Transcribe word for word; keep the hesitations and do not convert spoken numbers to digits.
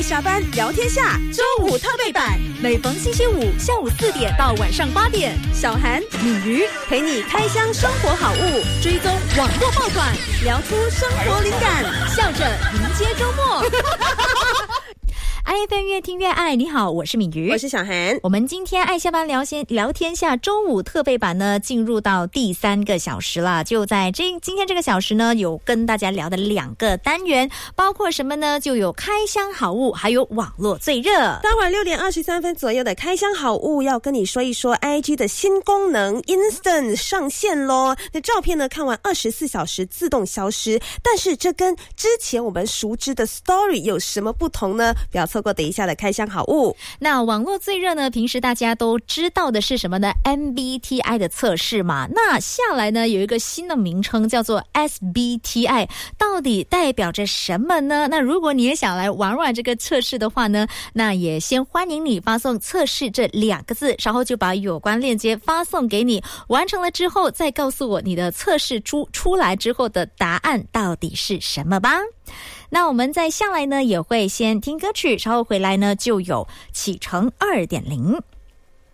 下班聊天下周五特备版，每逢星期五下午四点到晚上八点，小涵、敏瑜陪你开箱生活好物，追踪网络爆款，聊出生活灵感，笑着迎接周末。 I F M 越听越爱，你好，我是敏瑜， 我是小涵。 我们今天爱下班聊先聊天下周五特备版呢，进入到第三个小时了。就在这今天这个小时呢，有跟大家聊的两个单元，包括什么呢？就有开箱好物，还有网络最热。 待会儿六点二十三分左右的开箱好物，要跟你说一说 I G 的新功能 Instant 上线咯。那照片呢，看完二十四小时自动消失，但是这跟之前我们熟知的 Story 有什么不同呢？不要错过等一下的开箱好物。 那网络最热呢，平时大家都知道的是什么呢？ M B T I 的测试嘛。那下来呢，有一个新的名称叫做 S B T I， 到底代表着什么呢？那如果你也想来玩玩这个测试的话呢，那也先欢迎你发送测试这两个字，稍后就把有关链接发送给你，完成了之后再告诉我你的测试出出来之后的答案到底是什么吧。那我们再下来呢，也会先听歌曲，稍后回来呢就有启程 二点零。